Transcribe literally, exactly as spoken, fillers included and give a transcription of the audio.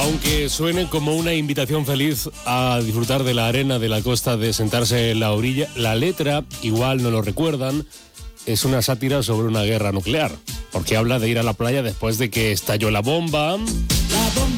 Aunque suene como una invitación feliz a disfrutar de la arena de la costa, de sentarse en la orilla, la letra, igual no lo recuerdan, es una sátira sobre una guerra nuclear, porque habla de ir a la playa después de que estalló la bomba. La bomba.